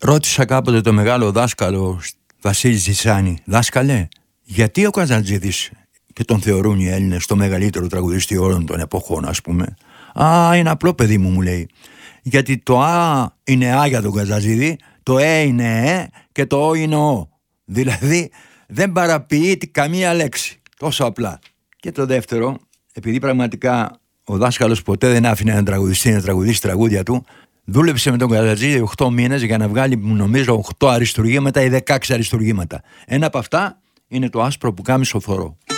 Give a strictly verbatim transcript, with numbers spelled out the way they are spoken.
Ρώτησα κάποτε το μεγάλο δάσκαλο Βασίλη Ζησάνη, δάσκαλε, γιατί ο Καζαντζίδης και τον θεωρούν οι Έλληνες το μεγαλύτερο τραγουδιστή όλων των εποχών, ας πούμε? Α, είναι απλό, παιδί μου, μου λέει. Γιατί το Α είναι Α για τον Καζαντζίδη, το Ε είναι Ε και το Ο είναι Ο. Δηλαδή δεν παραποιείται καμία λέξη. Τόσο απλά. Και το δεύτερο, επειδή πραγματικά ο δάσκαλος ποτέ δεν άφηνε έναν τραγουδιστή να τραγουδήσει τραγούδια του, δούλεψε με τον Καζαντζίδη οκτώ μήνες για να βγάλει, νομίζω, οκτώ αριστουργήματα ή δεκαέξι αριστουργήματα. Ένα από αυτά είναι το άσπρο πουκάμισο φορώ.